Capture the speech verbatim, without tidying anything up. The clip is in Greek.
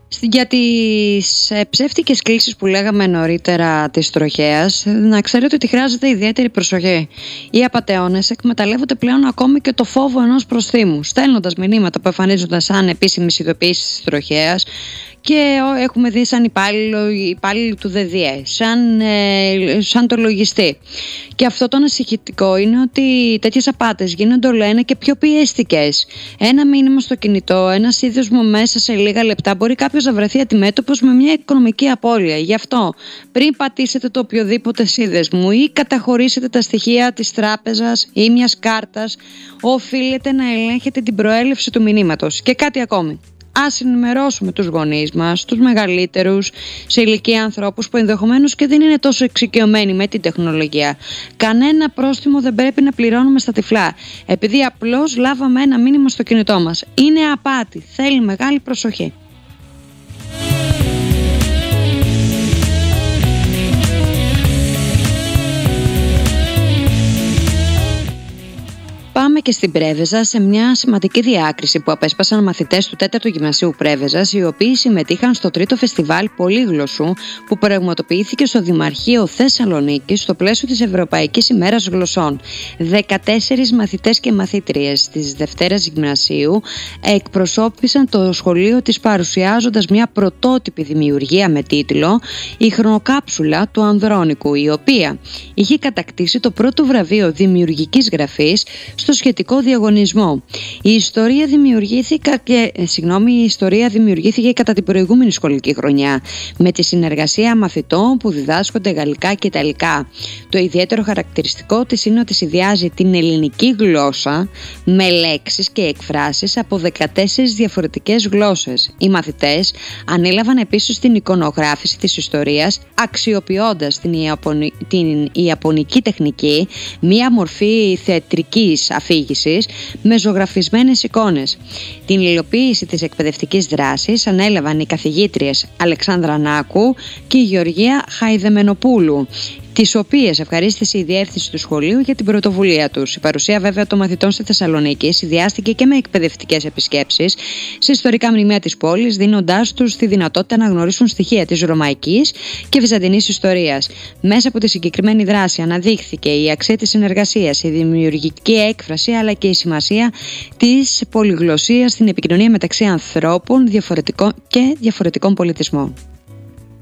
Για τις ε, ψεύτικες κλήσεις που λέγαμε νωρίτερα της τροχέας, να ξέρετε ότι χρειάζεται ιδιαίτερη προσοχή. Οι απατεώνες εκμεταλλεύονται πλέον ακόμη και το φόβο ενός προσθήμου, στέλνοντας μηνύματα που εμφανίζονται σαν επίσημες ειδοποιήσεις της τροχέας και έχουμε δει σαν υπάλληλο, υπάλληλοι του ΔΔΕ, σαν, ε, σαν το λογιστή. Και αυτό το ανησυχητικό είναι ότι τέτοιες απάτες γίνονται όλο ένα και πιο πιεστικές. Ένα μήνυμα στο κινητό, ένα σύνδεσμο μέσα σε λίγα λεπτά, μπορεί κάποιος να βρεθεί αντιμέτωπος με μια οικονομική απώλεια. Γι' αυτό, πριν πατήσετε το οποιοδήποτε σύνδεσμο ή καταχωρήσετε τα στοιχεία της τράπεζας ή μιας κάρτας, οφείλετε να ελέγχετε την προέλευση του μηνύματος. Και κάτι ακόμη. Ας ενημερώσουμε τους γονείς μας, τους μεγαλύτερους, σε ηλικία ανθρώπους που ενδεχομένως και δεν είναι τόσο εξοικειωμένοι με την τεχνολογία. Κανένα πρόστιμο δεν πρέπει να πληρώνουμε στα τυφλά, επειδή απλώς λάβαμε ένα μήνυμα στο κινητό μας. Είναι απάτη, θέλει μεγάλη προσοχή. Πάμε και στην Πρέβεζα, σε μια σημαντική διάκριση που απέσπασαν μαθητές του τέταρτου Γυμνασίου Πρέβεζας, οι οποίοι συμμετείχαν στο τρίτο φεστιβάλ Πολύγλωσσου που πραγματοποιήθηκε στο Δημαρχείο Θεσσαλονίκης στο πλαίσιο της Ευρωπαϊκής ημέρας γλωσσών. δεκατέσσερις μαθητές και μαθήτριες της Δευτέρας Γυμνασίου εκπροσώπησαν το σχολείο της παρουσιάζοντας μια πρωτότυπη δημιουργία με τίτλο «Η χρονοκάψουλα του Ανδρώνικου», η οποία είχε κατακτήσει το πρώτο βραβείο δημιουργικής γραφής στο σχετικό διαγωνισμό. Η ιστορία δημιουργήθηκε, και, συγγνώμη, η ιστορία δημιουργήθηκε κατά την προηγούμενη σχολική χρονιά με τη συνεργασία μαθητών που διδάσκονται γαλλικά και ιταλικά. Το ιδιαίτερο χαρακτηριστικό της είναι ότι συνδυάζει την ελληνική γλώσσα με λέξεις και εκφράσεις από δεκατέσσερις διαφορετικές γλώσσες. Οι μαθητές ανέλαβαν επίσης την εικονογράφηση της ιστορίας αξιοποιώντας την, Ιαπωνι... την ιαπωνική τεχνική, μία μορφή θεατρικής αφήγησης με ζωγραφισμένες εικόνες. Την υλοποίηση της εκπαιδευτικής δράσης ανέλαβαν οι καθηγήτριες Αλεξάνδρα Νάκου και η Γεωργία Χαϊδεμενοπούλου, τις οποίες ευχαρίστησε η διεύθυνση του σχολείου για την πρωτοβουλία τους. Η παρουσία βέβαια των μαθητών στη Θεσσαλονίκη συνδυάστηκε και με εκπαιδευτικές επισκέψεις σε ιστορικά μνημεία της πόλης, δίνοντάς τους τη δυνατότητα να γνωρίσουν στοιχεία της ρωμαϊκής και βυζαντινής ιστορίας. Μέσα από τη συγκεκριμένη δράση αναδείχθηκε η αξία της συνεργασίας, η δημιουργική έκφραση αλλά και η σημασία της πολυγλωσσίας στην επικοινωνία μεταξύ ανθρώπων διαφορετικών και διαφορετικών πολιτισμών.